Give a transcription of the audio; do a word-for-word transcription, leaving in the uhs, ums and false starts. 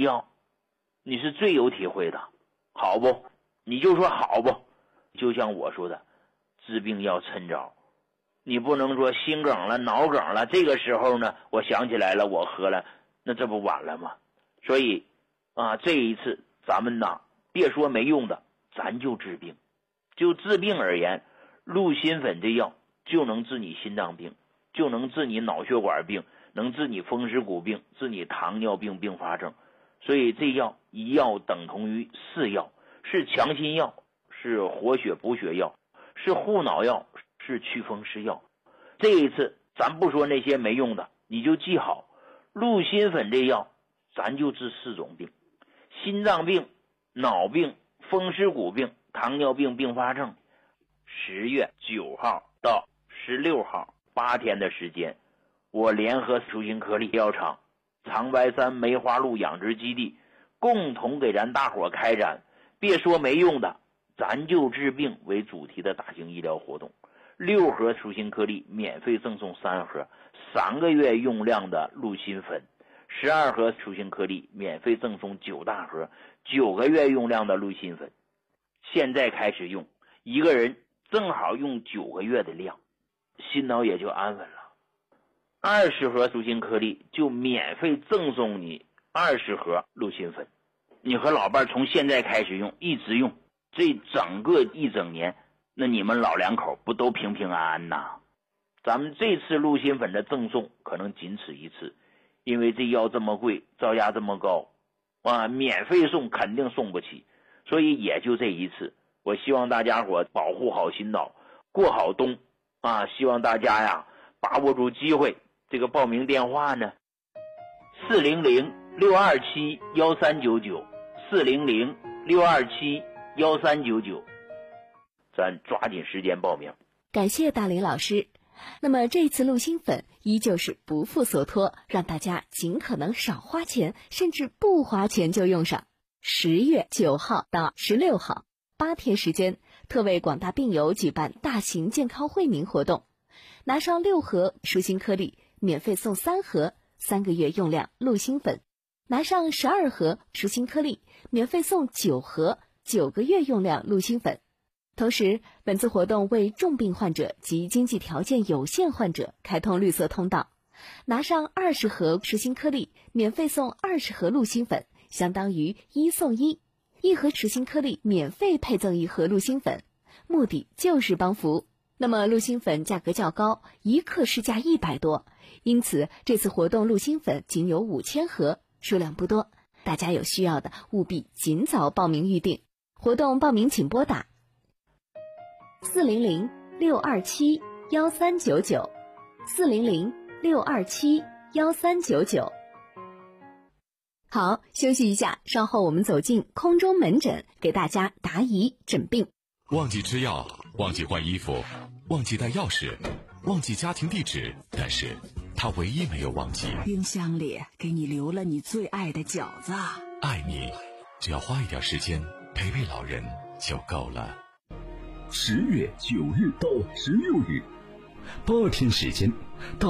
药你是最有体会的，好不？你就说好不？就像我说的，治病要趁早，你不能说心梗了脑梗了，这个时候呢我想起来了我喝了，那这不晚了吗？所以啊，这一次咱们呐别说没用的，咱就治病。就治病而言，鹿心粉这药就能治你心脏病，就能治你脑血管病，能治你风湿骨病，治你糖尿病并发症。所以这药一药等同于四药，是强心药，是活血补血药，是护脑药，是祛风湿药。这一次咱不说那些没用的，你就记好，鹿心粉这药咱就治四种病：心脏病、脑病、风湿骨病、糖尿病并发症。十月九号到十六号八天的时间，我联合舒心颗粒药厂、长白山梅花鹿养殖基地共同给咱大伙开展别说没用的，咱就治病为主题的大型医疗活动。六盒舒心颗粒免费赠送三盒三个月用量的鹿心粉，十二盒舒心颗粒免费赠送九大盒九个月用量的鹿心粉。现在开始用，一个人正好用九个月的量，心脑也就安稳了。二十盒舒心颗粒就免费赠送你二十盒鹿心粉，你和老伴从现在开始用，一直用，这整个一整年，那你们老两口不都平平安安呐？咱们这次鹿心粉的赠送可能仅此一次，因为这药这么贵，造价这么高啊，免费送肯定送不起，所以也就这一次。我希望大家伙保护好心脑，过好冬啊！希望大家呀把握住机会。这个报名电话呢，四零零六二七幺三九九，四零零六二七幺三九九，咱抓紧时间报名。 感谢大林老师。那么这次鹿心粉依旧是不负所托，让大家尽可能少花钱，甚至不花钱就用上。十月九号到十六号八天时间，特为广大病友举办大型健康惠民活动，拿上六盒舒心颗粒免费送三盒三个月用量鹿心粉，拿上十二盒舒心颗粒免费送九盒九个月用量鹿心粉。同时，本次活动为重病患者及经济条件有限患者开通绿色通道，拿上二十盒舒心颗粒免费送二十盒鹿心粉，相当于一送一，一盒舒心颗粒免费配赠一盒鹿心粉，目的就是帮扶。那么鹿心粉价格较高，一克市价一百多，因此这次活动鹿心粉仅有五千盒，数量不多，大家有需要的务必尽早报名预定。活动报名请拨打四零零六二七幺三九九，四零零六二七幺三九九。好，休息一下，稍后我们走进空中门诊，给大家答疑诊病。 忘记吃药，忘记换衣服，忘记带钥匙，忘记家庭地址，但是他唯一没有忘记， 冰箱里给你留了你最爱的饺子。 爱你，只要花一点时间陪陪老人就够了。 十月九日到十六日，八天时间，大